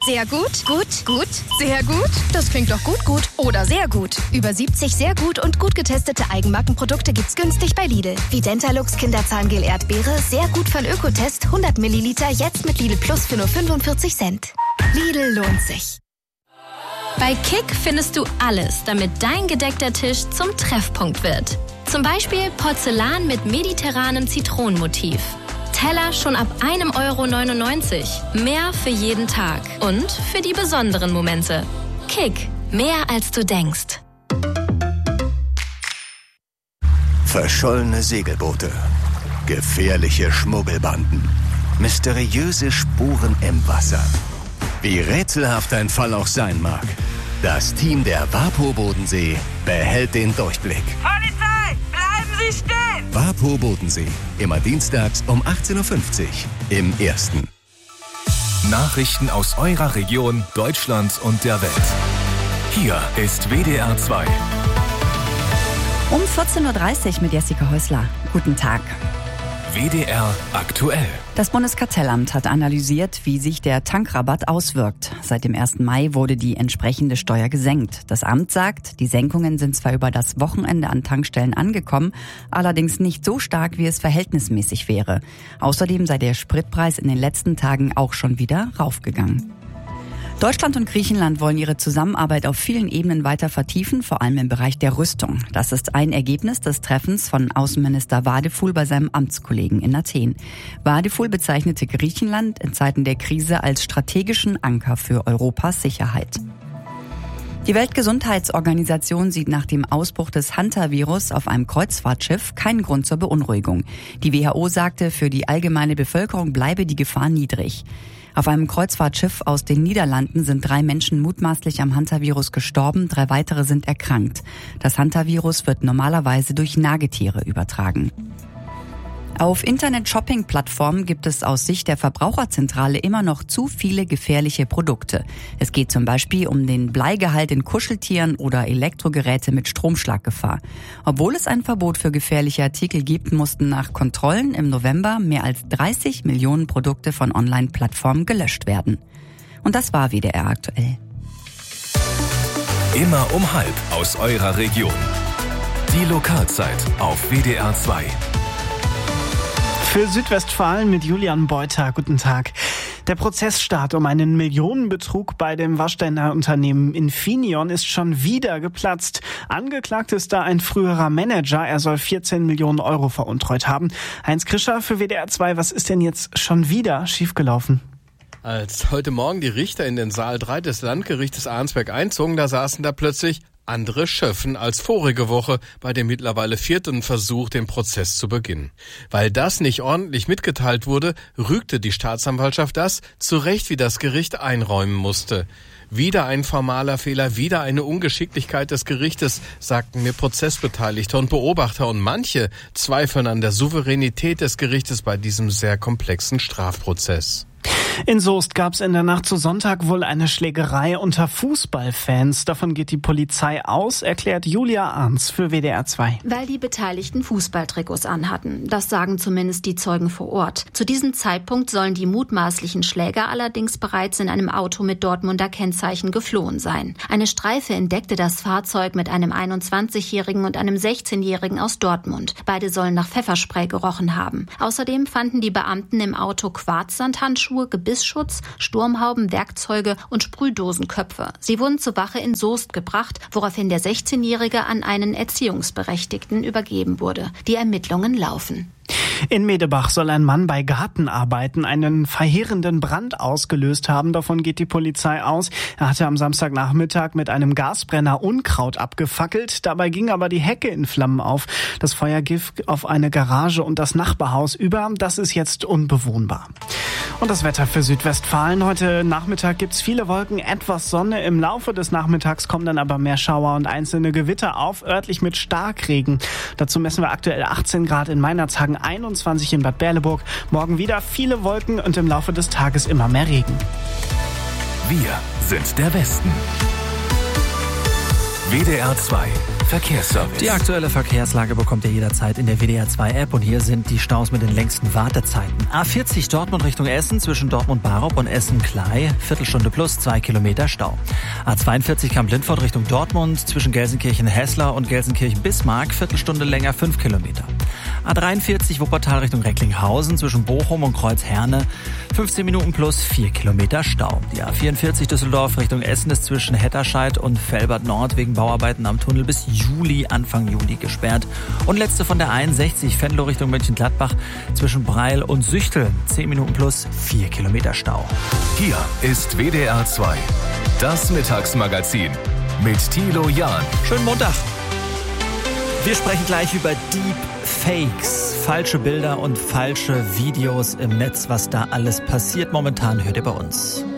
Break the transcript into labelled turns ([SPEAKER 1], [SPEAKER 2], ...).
[SPEAKER 1] Sehr gut, gut, gut, sehr gut. Das klingt doch gut, gut oder sehr gut. Über 70 sehr gut und gut getestete Eigenmarkenprodukte gibt's günstig bei Lidl. Wie Dentalux Kinderzahngel Erdbeere, sehr gut von Ökotest, 100 Milliliter, jetzt mit Lidl Plus für nur 45 Cent. Lidl lohnt sich.
[SPEAKER 2] Bei Kick findest du alles, damit dein gedeckter Tisch zum Treffpunkt wird. Zum Beispiel Porzellan mit mediterranem Zitronenmotiv. Teller schon ab 1,99 €. Mehr für jeden Tag und für die besonderen Momente. Kick, mehr als du denkst.
[SPEAKER 3] Verschollene Segelboote, gefährliche Schmuggelbanden, mysteriöse Spuren im Wasser. Wie rätselhaft ein Fall auch sein mag, das Team der WaPo Bodensee behält den Durchblick.
[SPEAKER 4] Polizei, bleiben Sie stehen!
[SPEAKER 3] WaPo Bodensee, immer dienstags um 18:50 Uhr im Ersten.
[SPEAKER 5] Nachrichten aus eurer Region, Deutschland und der Welt. Hier ist WDR 2.
[SPEAKER 6] Um 14:30 Uhr mit Jessica Häusler. Guten Tag.
[SPEAKER 5] WDR aktuell.
[SPEAKER 6] Das Bundeskartellamt hat analysiert, wie sich der Tankrabatt auswirkt. Seit dem 1. Mai wurde die entsprechende Steuer gesenkt. Das Amt sagt, die Senkungen sind zwar über das Wochenende an Tankstellen angekommen, allerdings nicht so stark, wie es verhältnismäßig wäre. Außerdem sei der Spritpreis in den letzten Tagen auch schon wieder raufgegangen. Deutschland und Griechenland wollen ihre Zusammenarbeit auf vielen Ebenen weiter vertiefen, vor allem im Bereich der Rüstung. Das ist ein Ergebnis des Treffens von Außenminister Vadeful bei seinem Amtskollegen in Athen. Vadeful bezeichnete Griechenland in Zeiten der Krise als strategischen Anker für Europas Sicherheit. Die Weltgesundheitsorganisation sieht nach dem Ausbruch des Hantavirus auf einem Kreuzfahrtschiff keinen Grund zur Beunruhigung. Die WHO sagte, für die allgemeine Bevölkerung bleibe die Gefahr niedrig. Auf einem Kreuzfahrtschiff aus den Niederlanden sind 3 Menschen mutmaßlich am Hantavirus gestorben, 3 weitere sind erkrankt. Das Hantavirus wird normalerweise durch Nagetiere übertragen. Auf Internet-Shopping-Plattformen gibt es aus Sicht der Verbraucherzentrale immer noch zu viele gefährliche Produkte. Es geht zum Beispiel um den Bleigehalt in Kuscheltieren oder Elektrogeräte mit Stromschlaggefahr. Obwohl es ein Verbot für gefährliche Artikel gibt, mussten nach Kontrollen im November mehr als 30 Millionen Produkte von Online-Plattformen gelöscht werden. Und das war WDR aktuell.
[SPEAKER 5] Immer um 12:30 aus eurer Region. Die Lokalzeit auf WDR 2.
[SPEAKER 7] Für Südwestfalen mit Julian Beuter. Guten Tag. Der Prozessstart um einen Millionenbetrug bei dem Warsteiner Unternehmen Infineon ist schon wieder geplatzt. Angeklagt ist da ein früherer Manager. Er soll 14 Millionen Euro veruntreut haben. Heinz Krischer für WDR 2. Was ist denn jetzt schon wieder schiefgelaufen?
[SPEAKER 8] Als heute Morgen die Richter in den Saal 3 des Landgerichtes Arnsberg einzogen, da saßen da plötzlich andere Schöffen als vorige Woche bei dem mittlerweile 4. Versuch, den Prozess zu beginnen. Weil das nicht ordentlich mitgeteilt wurde, rügte die Staatsanwaltschaft das, zu Recht wie das Gericht einräumen musste. Wieder ein formaler Fehler, wieder eine Ungeschicklichkeit des Gerichtes, sagten mir Prozessbeteiligte und Beobachter, und manche zweifeln an der Souveränität des Gerichtes bei diesem sehr komplexen Strafprozess.
[SPEAKER 7] In Soest gab es in der Nacht zu Sonntag wohl eine Schlägerei unter Fußballfans. Davon geht die Polizei aus, erklärt Julia Arns für WDR 2.
[SPEAKER 9] Weil die Beteiligten Fußballtrikots anhatten. Das sagen zumindest die Zeugen vor Ort. Zu diesem Zeitpunkt sollen die mutmaßlichen Schläger allerdings bereits in einem Auto mit Dortmunder Kennzeichen geflohen sein. Eine Streife entdeckte das Fahrzeug mit einem 21-Jährigen und einem 16-Jährigen aus Dortmund. Beide sollen nach Pfefferspray gerochen haben. Außerdem fanden die Beamten im Auto Quarzsandhandschuhe, Gebissschutz, Sturmhauben, Werkzeuge und Sprühdosenköpfe. Sie wurden zur Wache in Soest gebracht, woraufhin der 16-Jährige an einen Erziehungsberechtigten übergeben wurde. Die Ermittlungen laufen.
[SPEAKER 7] In Medebach soll ein Mann bei Gartenarbeiten einen verheerenden Brand ausgelöst haben. Davon geht die Polizei aus. Er hatte am Samstagnachmittag mit einem Gasbrenner Unkraut abgefackelt. Dabei ging aber die Hecke in Flammen auf. Das Feuer griff auf eine Garage und das Nachbarhaus über. Das ist jetzt unbewohnbar. Und das Wetter für Südwestfalen. Heute Nachmittag gibt's viele Wolken, etwas Sonne. Im Laufe des Nachmittags kommen dann aber mehr Schauer und einzelne Gewitter auf, örtlich mit Starkregen. Dazu messen wir aktuell 18 Grad in Meinerzhagen, 21 in Bad Berleburg. Morgen wieder viele Wolken und im Laufe des Tages immer mehr Regen.
[SPEAKER 5] Wir sind der Westen. WDR 2 Verkehrsservice.
[SPEAKER 10] Die aktuelle Verkehrslage bekommt ihr jederzeit in der WDR 2 App und hier sind die Staus mit den längsten Wartezeiten. A40 Dortmund Richtung Essen zwischen Dortmund-Barup und Essen-Klei, Viertelstunde plus 2 Kilometer Stau. A42 Kamp-Lindfort Richtung Dortmund zwischen Gelsenkirchen-Hessler und Gelsenkirchen-Bismarck, Viertelstunde länger 5 Kilometer. A43 Wuppertal Richtung Recklinghausen zwischen Bochum und Kreuzherne, 15 Minuten plus 4 Kilometer Stau. Die A44 Düsseldorf Richtung Essen ist zwischen Hetterscheid und Velbert Nord wegen Bauarbeiten am Tunnel bis Anfang Juli gesperrt. Und letzte von der 61 Venlo Richtung Mönchengladbach zwischen Breil und Süchteln, 10 Minuten plus 4 Kilometer Stau.
[SPEAKER 5] Hier ist WDR 2, das Mittagsmagazin mit Thilo Jahn.
[SPEAKER 10] Schönen Montag. Wir sprechen gleich über Deepfakes, falsche Bilder und falsche Videos im Netz, was da alles passiert momentan, hört ihr bei uns.